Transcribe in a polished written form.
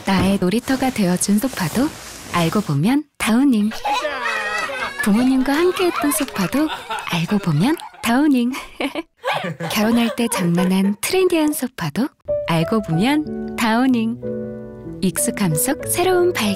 나의 놀이터가 되어준 소파도 알고 보면 다우닝. 부모님과 함께했던 소파도 알고 보면 다우닝. 결혼할 때 장만한 트렌디한 소파도 알고 보면 다우닝. 익숙함 속 새로운 발견.